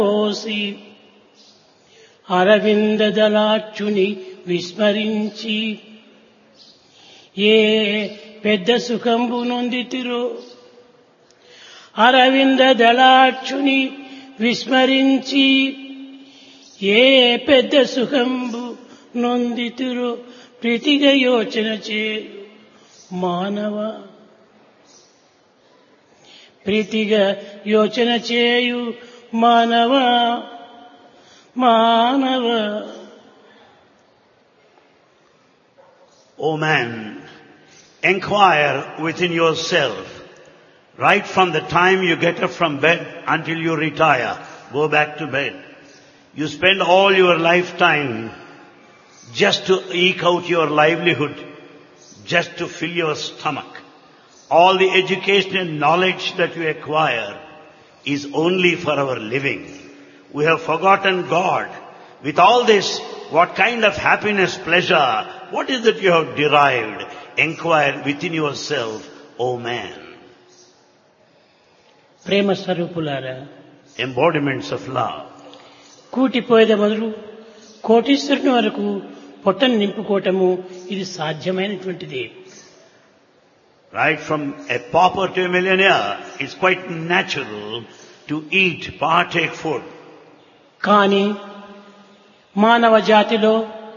పోసి అరవింద దళాక్షుని విస్మరించి ఏ పెద్ద సుఖంబు నొందితిరో అరవింద దళాక్షుని విస్మరించి ఏ పెద్ద సుఖంబు నొందితిరో ప్రీతిగా యోచన చేయు మానవ ప్రీతిగా యోచన చేయు మానవ మానవ. O man, inquire within yourself, right from the time you get up from bed until you retire, go back to bed. You spend all your lifetime just to eke out your livelihood, just to fill your stomach. All the education and knowledge that you acquire is only for our living. We have forgotten God. With all this, what kind of happiness, pleasure, what is that you have derived? Inquire within yourself, O man. ప్రేమ స్వరూపులారా, Embodiments of love. కూటిపోయేద మొదలు కోటీశ్వరుని వరకు పొట్టను నింపుకోవటము ఇది సాధ్యమైనటువంటిది. Right from a pauper to a millionaire, it's quite natural to eat, partake food. కానీ మానవ జాతిలో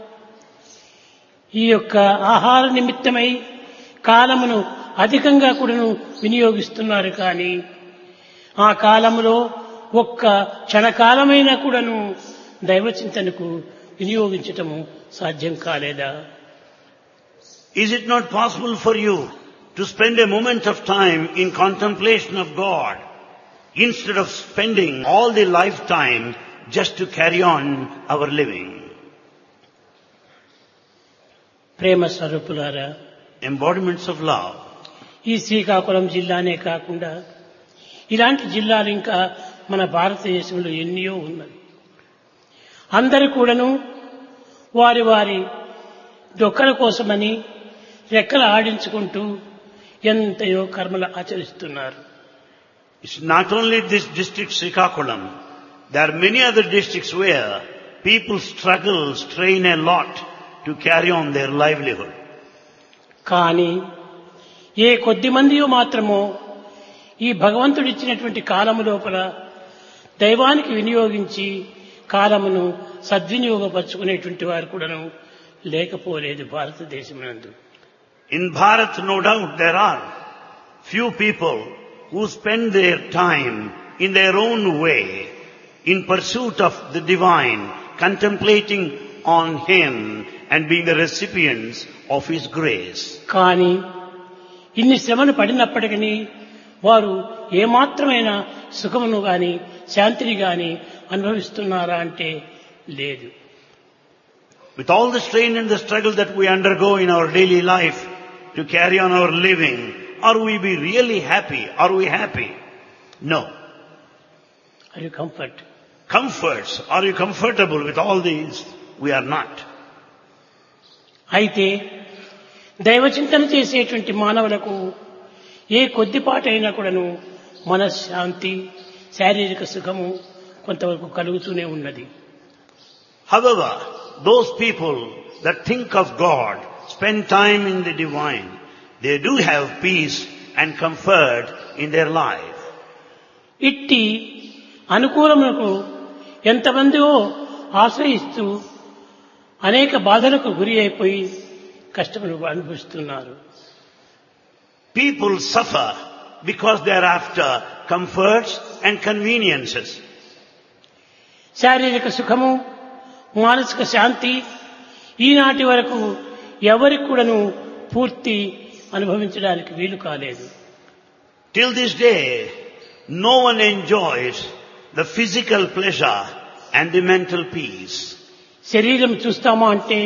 ఈ యొక్క ఆహార నిమిత్తమై కాలమును అధికంగా కూడాను వినియోగిస్తున్నారు. కానీ ఆ కాలములో ఒక్క క్షణకాలమైనా కూడాను దైవచింతనకు వినియోగించటము సాధ్యం కాలేదా? Is it not possible for you to spend a moment of time in contemplation of God instead of spending all the lifetime just to carry on our living? ప్రేమ స్వరూపులారా, Embodiments of love. ఈ శ్రీకాకుళం జిల్లానే కాకుండా ఇలాంటి జిల్లాలు ఇంకా మన భారతదేశంలో ఎన్నో ఉన్నవి. అందరూ కూడాను వారి వారి డొక్కల కోసమని రెక్కలు ఆడించుకుంటూ ఎంతయో కర్మలు ఆచరిస్తున్నారు. It's not only this district Srikakulam. There are many other districts where people struggle, strain a lot to carry on their livelihood. కానీ ఏ కొద్ది మందియో మాత్రమో ఈ భగవంతుడిచ్చినటువంటి కాలము లోపల దైవానికి వినియోగించి కాలమును సద్వినియోగపరుచుకునేటువంటి వారు కూడాను లేకపోలేదు భారతదేశమునందు. In Bharat, no doubt, there are few people who spend their time in their own way in pursuit of the divine, contemplating on Him and being the recipients of His grace. కానీ ఇన్ని శ్రమను పడినప్పటికీ వారు ఏమాత్రమైన సుఖమును గాని శాంతిని గాని అనుభవిస్తున్నారా అంటే లేదు. With all the strain and the struggle that we undergo in our daily life to carry on our living, are we be really happy? Are we happy? No. Are you comfort? Comforts. Are you comfortable with all these? We are not. అయితే దైవచింతన చేసేటువంటి మానవులకు ఏ కొద్దిపాటైనా కూడాను మనశ్శాంతి, శారీరక సుఖము కొంతవరకు కలుగుతూనే ఉన్నది. However, those people that think of God, spend time in the divine, they do have peace and comfort in their life. ఇట్టి అనుకూలములకు ఎంతమందిలో ఆశ్రయిస్తూ అనేక బాధలకు గురి అయిపోయి కష్టములు అనుభవిస్తున్నారు. People suffer because they are after comforts and conveniences. శారీరక సుఖము, మానసిక శాంతి ఈనాటి వరకు ఎవరికి కూడాను పూర్తి అనుభవించడానికి వీలు కాలేదు. Till this day, no one enjoys the physical pleasure and the mental peace. శరీరం చూస్తామా అంటే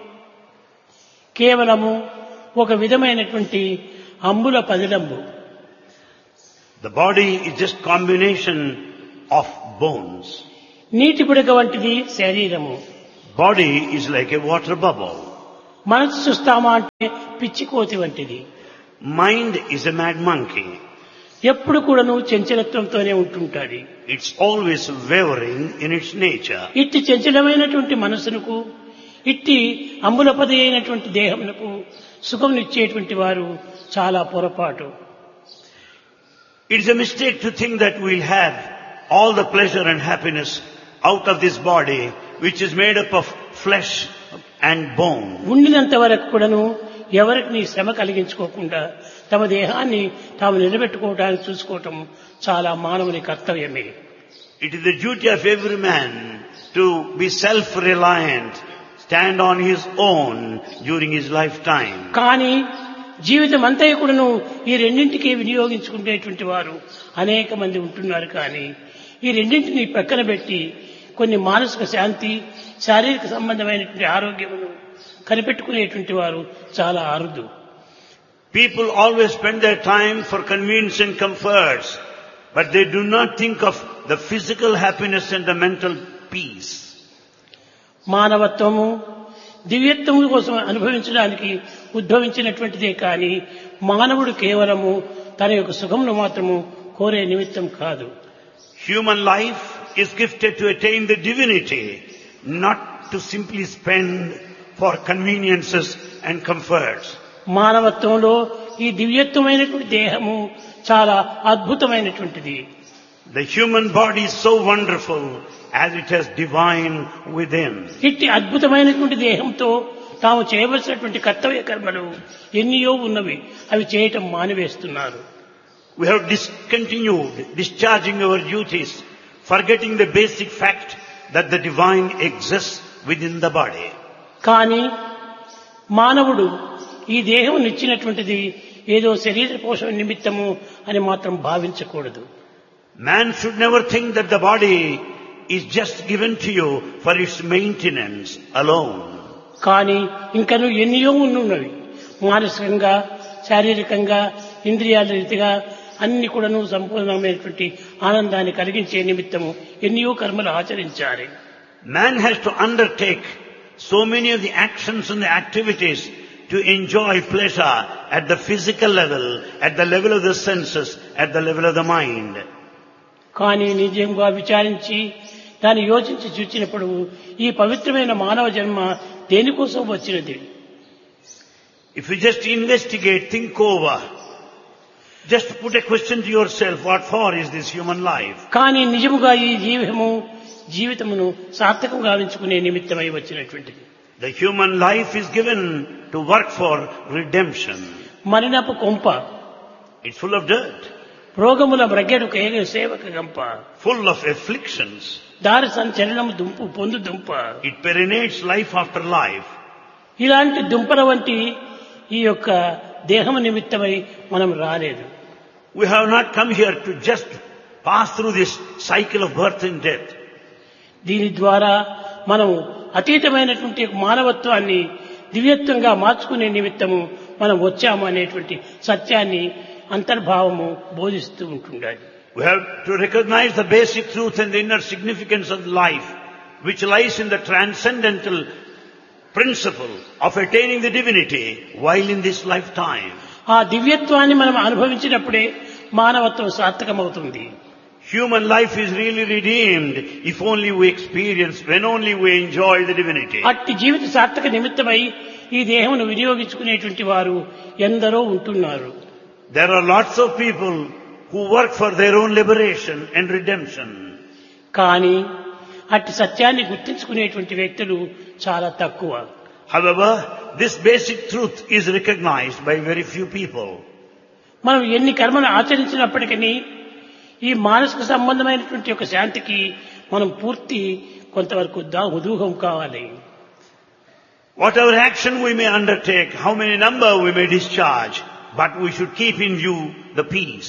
కేవలము ఒక విధమైనటువంటి అంబుల పదిలంబు. The body is just combination of bones. నీటి బుడగ వంటిది శరీరము. Body is like a water bubble. మనసు చూస్తామా అంటే పిచ్చి కోతి వంటిది. Mind is a mad monkey. ఎప్పుడు కూడాను చంచలత్వంతోనే ఉంటుంటాది. It's always wavering in its nature. ఇట్టి చంచలమైనటువంటి మనసునకు, ఇట్టి అంబులపది అయినటువంటి దేహమునకు సుఖమునిచ్చేటువంటి వారు చాలా పొరపాటు. It is a mistake to think that we'll have all the pleasure and happiness out of this body, which is made up of flesh and bone. ఉండినంత వరకు కూడాను ఎవరికి శ్రమ కలిగించుకోకుండా తమ దేహాన్ని తాము నిలబెట్టుకోవడానికి చూసుకోవటం చాలా మానవుని కర్తవ్యమే. It is the duty of every man to be self-reliant, stand on his own during his lifetime. కానీ జీవితం అంతా కూడాను ఈ రెండింటికి వినియోగించుకునేటువంటి వారు అనేక మంది ఉంటున్నారు. కానీ ఈ రెండింటిని పక్కన పెట్టి కొన్ని మానసిక శాంతి, శారీరక సంబంధమైనటువంటి ఆరోగ్యమును కనిపెట్టుకునేటువంటి వారు చాలా అరుదు. People always spend their time for convenience and comforts, but they do not think of the physical happiness and the mental peace. మానవత్వము దివ్యత్వము కోసం అనుభవించడానికి ఉద్భవించినటువంటిదే కానీ మానవుడు కేవలము తన యొక్క సుఖమును మాత్రము కోరే నిమిత్తం కాదు. Human life is gifted to attain the divinity, not to simply spend for conveniences and comforts. మానవత్వంలో ఈ దివ్యత్వమైనటువంటి దేహము చాలా అద్భుతమైనటువంటిది. The human body is so wonderful as it has divine within. ఇట్టి అద్భుతమైనటువంటి దేహంతో తాము చేయవలసినటువంటి కర్తవ్య కర్మలు ఎన్నో ఉన్నవి, అవి చేయటం మానివేస్తున్నారు. We have discontinued discharging our duties, forgetting the basic fact that the divine exists within the body. కానీ మానవుడు ఈ దేహం ఇచ్చినటువంటిది ఏదో శరీర పోషణ నిమిత్తము అని మాత్రం భావించకూడదు. Man should never think that the body is just given to you for its maintenance alone. కానీ ఇంకను ఎన్నో ఉన్నవి. మానసికంగా, శారీరకంగా, ఇంద్రియాల రీతిగా అన్ని కూడాను సంపూర్ణమైనటువంటి ఆనందాన్ని కలిగించే నిమిత్తము ఎన్నో కర్మలు ఆచరించాలి. Man has to undertake so many of the actions and the activities to enjoy pleasure at the physical level, at the level of the senses, at the level of the mind. కానీ నిజంగా విచారించి దాన్ని యోచించి చూచినప్పుడు ఈ పవిత్రమైన మానవ జన్మ దేనికోసం వచ్చినది? If you just investigate, think over, just put a question to yourself, what for is this human life? కానీ నిజముగా ఈ జీవితమును సార్థకం గావించుకునే నిమిత్తమై వచ్చినటువంటిది. The human life is given to work for redemption. మరినపు కొంప, It's full of dirt, రోగముల బ్రగ్గెడు సేవక గంప, full of afflictions. దారి సంచలనము దుంపు పొందు దుంప. It perinates life after life. ఇలాంటి దుంపల వంటి ఈ యొక్క దేహము నిమిత్తమై మనం రాలేదు. We have not come here to just pass through this cycle of birth and death. దీని ద్వారా మనం అతీతమైనటువంటి మానవత్వాన్ని దివ్యత్వంగా మార్చుకునే నిమిత్తము మనం వచ్చాము అనేటువంటి సత్యాన్ని అంతర్భావము బోధిస్తూ ఉంటుండాలి. We have to recognize the basic truth and the inner significance of life, which lies in the transcendental principle of attaining the divinity while in this lifetime. ఆ దివ్యత్వాన్ని మనం అనుభవించినప్పుడే మానవత్వం సార్థకమవుతుంది. Human life is really redeemed if only we experience, when only we enjoy the divinity. అట్టి జీవిత సార్థక నిమిత్తమై ఈ దేహమును వినియోగించుకునేటువంటి వారు ఎందరో ఉంటున్నారు. There are lots of people who work for their own liberation and redemption. కానీ అట్టి సత్యాన్ని గుర్తించుకునేటువంటి వ్యక్తులు చాలా తక్కువ. However, this basic truth is recognized by very few people. మనం ఎన్ని కర్మలు ఆచరించినప్పటికీ ఈ మానసిక సంబంధమైనటువంటి ఒక శాంతికి మనం పూర్తి కొంతవరకు ఉదూహం కావాలి. Whatever action we may undertake, how many number we may discharge, but we should keep in view the peace.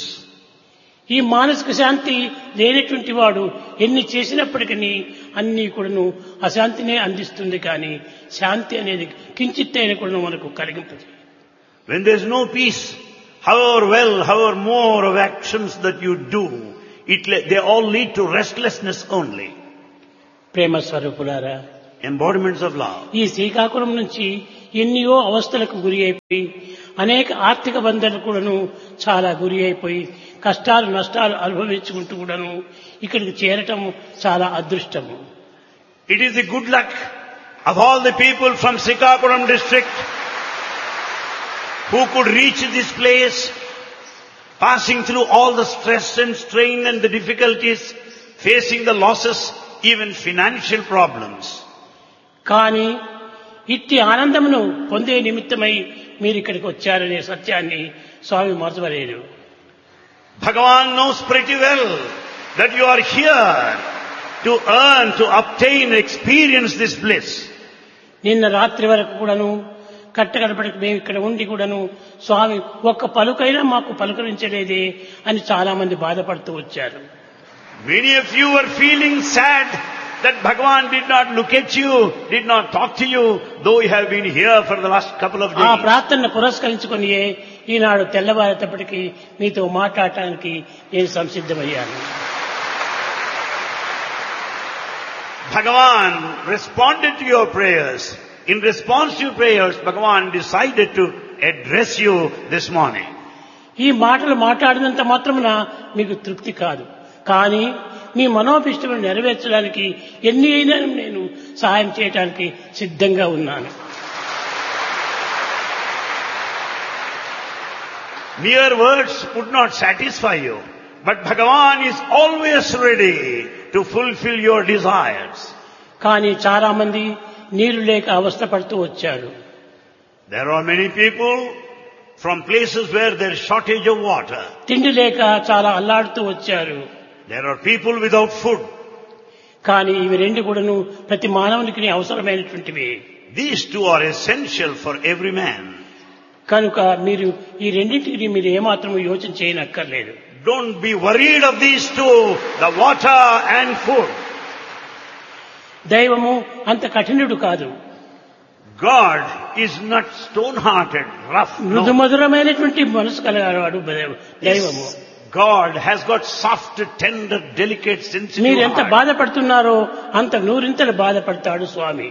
ఈ మానసిక శాంతి లేనటువంటి వాడు ఎన్ని చేసినప్పటికీ అన్ని కూడాను అశాంతినే అందిస్తుంది. కానీ శాంతి అనేది కించిత్తైన కూడా మనకు కలిగింపదు. When there is no peace, however well, however more of actions that you do, they all lead to restlessness only. ప్రేమ స్వరూపులారా, Embodiments of love. ఈ శ్రీకాకుళం నుంచి ఎన్నో అవస్థలకు గురి అయిపోయి అనేక ఆర్థిక బంధాలు కూడాను చాలా గురి అయిపోయి కష్టాలు నష్టాలు అనుభవించుకుంటూ కూడాను ఇక్కడికి చేరటం చాలా అదృష్టము. It is the good luck of all the people from Srikakulam district who could reach this place, passing through all the stress and strain and the difficulties, facing the losses, even financial problems. కానీ ఇట్టి ఆనందమును పొందే నిమిత్తమై మీరు ఇక్కడికి వచ్చారనే సత్యాన్ని స్వామి మరచవలేరు. Bhagavan knows pretty well that you are here to earn, to obtain, experience this bliss. నిన్న రాత్రి వరకు కూడాను కట్టగడపడికి మేము ఇక్కడ ఉండి కూడాను స్వామి ఒక్క పలుకైనా మాకు పలుకరించలేదే అని చాలా మంది బాధపడుతూ వచ్చారు. Many of you were feeling sad that Bhagavan did not look at you, did not talk to you, though you have been here for the last couple of ఆ days. ప్రార్థనను పురస్కరించుకొని ఈనాడు తెల్లవారేటప్పటికి మీతో మాట్లాడటానికి నేను సంసిద్ధమయ్యాను. Bhagavan responded to your prayers. In response to your prayers, Bhagavan decided to address you this morning. ఈ మాటలు మాట్లాడినంత మాత్రమున మీకు తృప్తి కాదు, కానీ మీ మనోభిష్టములను నెరవేర్చడానికి ఎన్ని అయినా నేను సహాయం చేయడానికి సిద్ధంగా ఉన్నాను. Mere words would not satisfy you, but Bhagavan is always ready to fulfill your desires. కానీ చాలా మంది నీరు లేక అవస్థపడుతూ వచ్చారు. There are many people from places where there is shortage of water. తిండి లేక చాలా అల్లాడుతూ వచ్చారు. There are people without food. కానీ ఇవి రెండు కూడాను ప్రతి మానవునికి అవసరమైనటువంటివి. These two are essential for every man. కనుక మీరు ఈ రెండింటికి మీరు ఏమాత్రము యోచన చేయనక్కర్లేదు. Don't be worried of these two, the water and food. దైవము అంత కఠినుడు కాదు. God is not stone-hearted, rough. మృదు No. మధురమైనటువంటి మనసు కలగాడు దైవము. God has got soft, tender, delicate, sensitive మీరు ఎంత heart. బాధపడుతున్నారో అంత నూరింతలు బాధపడతాడు స్వామి.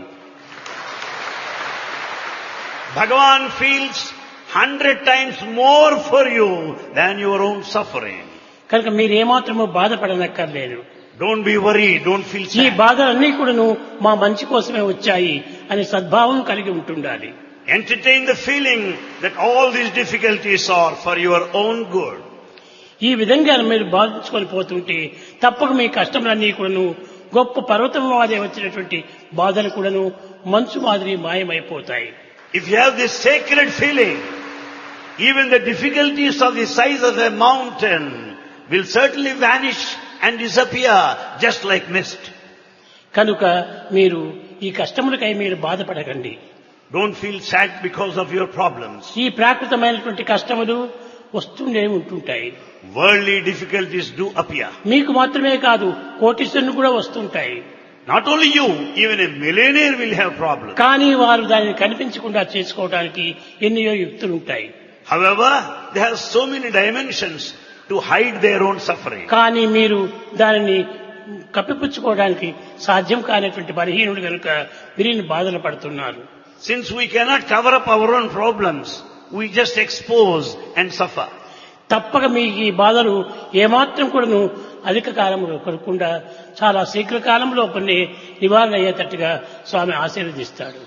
Bhagavan feels 100 times more for you than your own suffering. కనుక మీరు ఏమాత్రము బాధపడనక్కర్లేదు. Don't be worried, don't feel ఈ sad. బాధలన్నీ కూడాను మా మంచి కోసమే వచ్చాయి అని సద్భావం కలిగి ఉంటుండాలి. Entertain the feeling that all these difficulties are for your own good. ఈ విధంగా మీరు బాధించుకొని పోతుంటే తప్పక మీ కష్టములన్నీ కూడాను గొప్ప పర్వతం మాదిరి వచ్చినటువంటి బాధలు కూడాను మంచు మాదిరి మాయమైపోతాయి. If you have this sacred feeling, even the difficulties of the size of a mountain will certainly vanish and disappear just like mist. కనుక మీరు ఈ కష్టములకై మీరు బాధపడకండి. Don't feel sad because of your problems. ఈ ప్రాకృతమైనటువంటి కష్టములు వస్తూనే ఉంటుంటాయి. Worldly difficulties do appear. మీకు మాత్రమే కాదు, కోటీశ్వరులు కూడా వస్తుంటాయి. Not only you, even a millionaire will have problems. కానీ వారు దానిని కనిపించకుండా చేసుకోవడానికి ఎన్నో యుక్తులుంటాయి. However, they have so many dimensions to hide their own suffering. కానీ మీరు దానిని కప్పిపుచ్చుకోవడానికి సాధ్యం కానటువంటి బలహీనుడు కనుక మీరు బాధలు పడుతున్నారు. Since we cannot cover up our own problems, we just expose and suffer. తప్పక మీ ఈ బాధలు ఏమాత్రం కూడాను అధిక కాలంలో కొరకుండా చాలా శీఘ్ర కాలంలో కొన్ని నివారణ అయ్యేటట్టుగా స్వామి ఆశీర్వదిస్తాడు.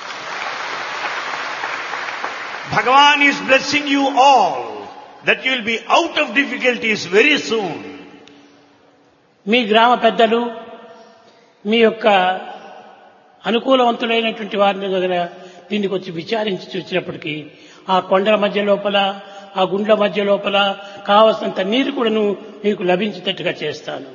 Bhagavan is blessing you all that you will be out of difficulties very soon. మీ గ్రామ పెద్దలు మీ యొక్క అనుకూలవంతులైనటువంటి వారిని దగ్గర దీనికి వచ్చి విచారించి చూసినప్పటికీ ఆ కొండల మధ్య లోపల ఆ గుండ్ల మధ్య లోపల కావలసినంత నీరు కూడాను మీకు లభించేటట్టుగా చేస్తాను.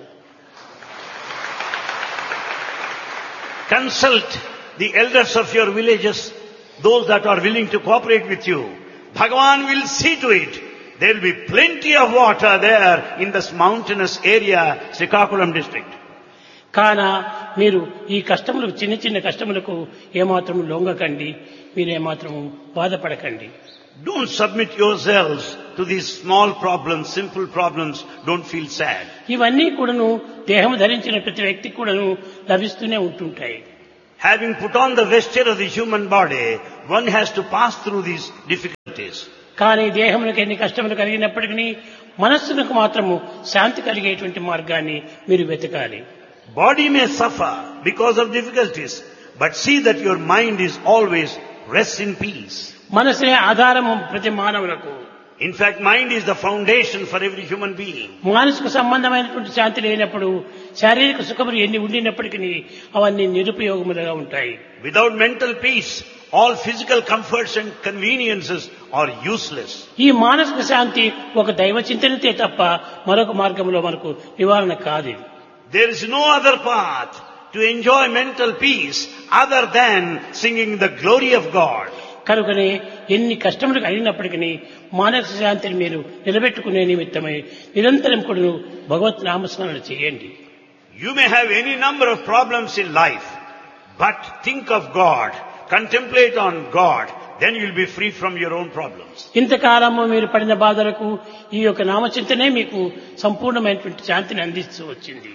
Consult the elders of your villages, those that are willing to cooperate with you. Bhagavan will see to it. There will be plenty of water there in this mountainous area, Srikakulam district. కాన మీరు ఈ కష్టములకు చిన్న చిన్న కష్టములకు ఏమాత్రము లొంగకండి, మీరు ఏమాత్రము బాధపడకండి. Don't submit yourselves to these small problems, simple problems. Don't feel sad. ఇవన్నీ కూడాను దేహం ధరించిన ప్రతి వ్యక్తికి కూడాను లభిస్తూనే ఉంటుంటాయి. Having put on the vesture of the human body, one has to pass through these difficulties. కానీ దేహములకు ఎన్ని కష్టములు కలిగినప్పటికీ మనస్సుకు మాత్రము శాంతి కలిగేటువంటి మార్గాన్ని మీరు వెతకాలి. Body may suffer because of difficulties, but see that your mind is always rest in peace. మనసే ఆధారము ప్రతి మానవులకు. In fact, mind is the foundation for every human being. మానసిక సంబంధమైనటువంటి శాంతి లేనప్పుడు శారీరక సుఖములు ఎన్ని ఉండినప్పటికీ అవన్నీ నిరుపయోగములుగా ఉంటాయి. Without mental peace, all physical comforts and conveniences are useless. ఈ మానసిక శాంతి ఒక దైవ చింతనతే తప్ప మరొక మార్గంలో మనకు నివారణ కాదు. There is no other path to enjoy mental peace other than singing the glory of God. కనుకనే ఎన్ని కష్టములు కలిగినప్పటికీ మానసిక శాంతిని మీరు నిలబెట్టుకునే నిమిత్తమై నిరంతరం కూడా భగవత్ నామస్మరణ చేయండి. You may have any number of problems in life, but think of God, contemplate on God, then you will be free from your own problems. ఇంతకాలము మీరు పడిన బాధలకు ఈ యొక్క నామచింతనే మీకు సంపూర్ణమైనటువంటి శాంతిని అందిస్తూ వచ్చింది.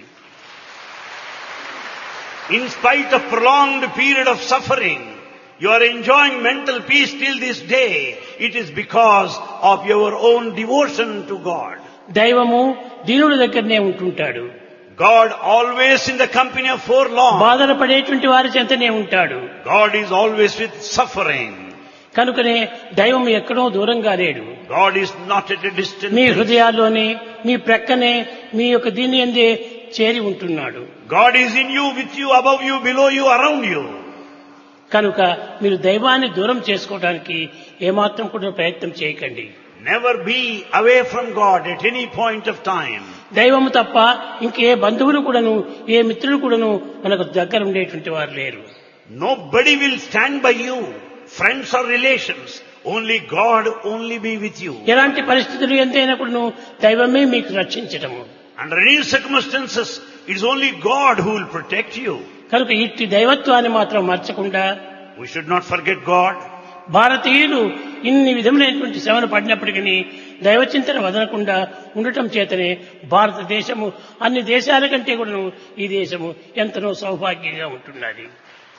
In spite of prolonged period of suffering, you are enjoying mental peace till this day. It is because of your own devotion to God. దైవము దీనుడి దగ్గరనే ఉంటుంటాడు. God always in the company of forlorn. బాధలు పడేటువంటి వారి చెంతనే ఉంటాడు. God is always with suffering. కనుకనే దైవం ఎక్కడో దూరంగా లేడు. God is not at a distance. మీ హృదయాల్లోనే మీ ప్రక్కనే మీ యొక్క దీని అందే చేరి ఉంటున్నాడు. God is in you, with you, above you, below you, around you. కనుక మీరు దైవాన్ని దూరం చేసుకోవడానికి ఏమాత్రం కూడా ప్రయత్నం చేయకండి. Never be away from God at any point of time. దైవము తప్ప ఇంకే బంధువులు కూడాను ఏ మిత్రులు కూడాను మనకు దగ్గర ఉండేటువంటి వారు లేరు. Nobody will stand by you, friends or relations. Only God only be with you. ఎలాంటి పరిస్థితులు ఎంతైనా కూడాను దైవమే మీకు రక్షించటము. Under any circumstances, it is only God who will protect you. కనుక ఇట్టి దైవత్వాన్ని మాత్రం మర్చకుండా We should not forget God. భారతీయులు ఇన్ని విధములైనటువంటి శ్రమలు పడినప్పటికీ దైవచింతన వదలకుండా ఉండటం చేతనే భారతదేశము అన్ని దేశాల కంటే కూడా ఈ దేశము ఎంతనో సౌభాగ్యంగా ఉంటున్నది.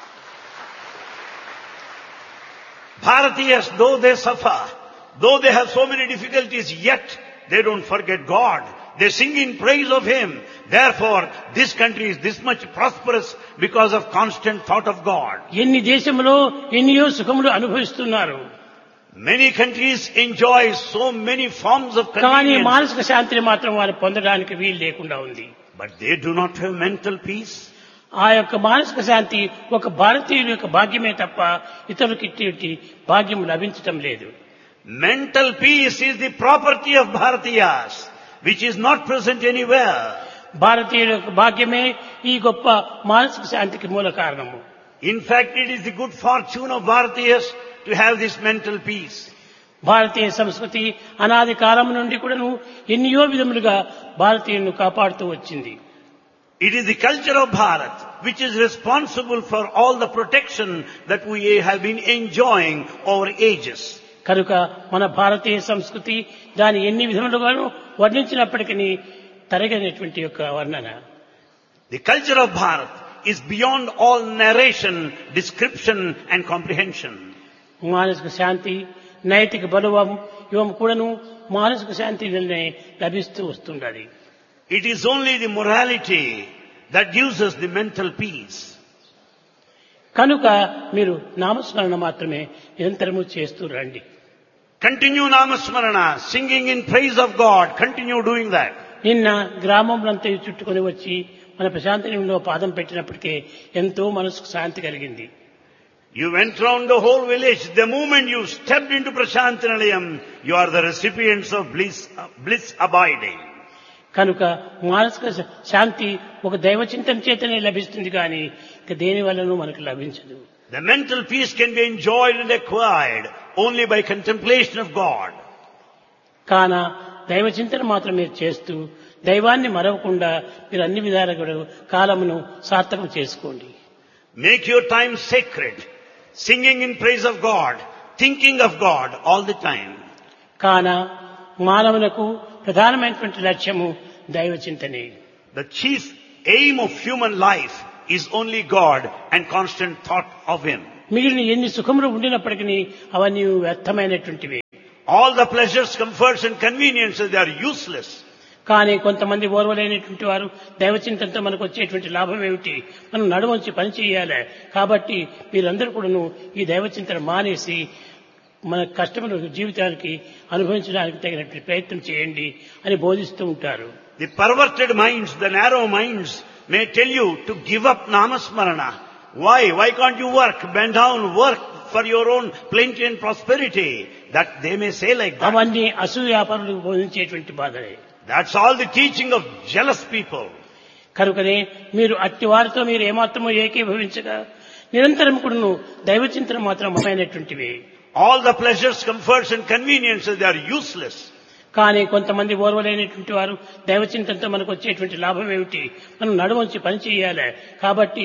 Bharatiyas, though they suffer, though they have so many difficulties, yet they don't forget God. They sing in praise of Him. Therefore, this country is this much prosperous because of constant thought of God. ఎన్ని దేశంలో ఎన్నో సుఖములు అనుభవిస్తున్నారు. Many countries enjoy so many forms of కానీ convenience, మానసిక శాంతిని మాత్రం వారు పొందడానికి వీలు లేకుండా ఉంది. but they do not have mental peace. ఆ యొక్క మానసిక శాంతి ఒక భారతీయుల యొక్క భాగ్యమే తప్ప ఇతరులకు ఇట్టి భాగ్యం లభించటం లేదు. Mental peace is the property of Bharatiyas, which is not present anywhere. భారతీయుల యొక్క భాగ్యమే ఈ గొప్ప మానసిక శాంతికి మూల కారణము. In fact, it is the good fortune of Bharatiyas to have this mental peace. భారతీయ సంస్కృతి అనాది కాలం నుండి కూడాను ఎన్నో విధములుగా భారతీయులను కాపాడుతూ వచ్చింది. It is the culture of Bharat which is responsible for all the protection that we have been enjoying over ages. కనుక మన భారతీయ సంస్కృతి దాని ఎన్ని విధములుగాను వర్ణించినప్పటికీ తరగనటువంటి యొక్క వర్ణన. The culture of Bharat is beyond all narration, description and comprehension. మానసిక శాంతి నైతిక బలవం ఇవం కూడాను మానసిక శాంతి వల్లనే లభిస్తూ వస్తున్నది. It is only the morality that gives us the mental peace. కనుక మీరు నామస్మరణ మాత్రమే నిరంతరము చేస్తూ రండి. Continue Namasmarana, singing in praise of God. Continue doing that. నిన్న గ్రామంలంతా చుట్టుకొని వచ్చి మన ప్రశాంతిలో పాదం పెట్టినప్పటికీ ఎంతో మనసుకు శాంతి కలిగింది. You went round the whole village. The moment you stepped into Prashantinalayam, you are the recipients of bliss abiding. కనుక మానసిక శాంతి ఒక దైవ చింతన చేతనే లభిస్తుంది కానీ ఇక దేని వల్లనూ మనకు లభించదు. The mental peace can be enjoyed and acquired only by contemplation of God. కాన దైవ చింతన మాత్రం మీరు చేస్తూ దైవాన్ని మరవకుండా మీరు అన్ని విధాలుగా కాలమును సార్థకం చేసుకోండి. Make your time sacred, singing in praise of God, thinking of God all the time. కాన మానవులకు ప్రధానమైనటువంటి లక్ష్యము దైవ చింతనే. The chief aim of human life is only God and constant thought of Him. మిగిలిన ఎన్ని సుఖములు ఉండినప్పటికీ అవన్నీ వ్యర్థమైనటువంటివి. All the pleasures, comforts and conveniences, they are useless. కానీ కొంతమంది ఓర్వలేనటువంటి వారు దైవచింతనతో మనకు వచ్చేటువంటి లాభం ఏమిటి, మనం నడుమంచి పని చేయాలి, కాబట్టి మీరందరూ కూడాను ఈ దైవచింతన మానేసి మన కష్టమైన జీవితానికి అనుభవించడానికి తగినటువంటి ప్రయత్నం చేయండి అని బోధిస్తూ ఉంటారు. The perverted minds, the narrow minds may tell you to give up Namasmarana. Why? Why can't you work? Bend down, work for your own plenty and prosperity. That they may say like that. అవన్నీ అసూయాపరులకు బోధించేటువంటి బాధలే. That's all the teaching of jealous people. కనుకనే మీరు అట్టి వారితో మీరు ఏమాత్రమో ఏకీభవించగా నిరంతరం కూడాను దైవచింతన మాత్రం అమైనటువంటివి. All the pleasures, comforts and conveniences, they are useless. కానీ కొంతమంది ఓర్వలేనటువంటి వారు దైవచింతనతో మనకు వచ్చేటువంటి లాభం ఏమిటి, మనం నడుమంచి పని చేయాలి, కాబట్టి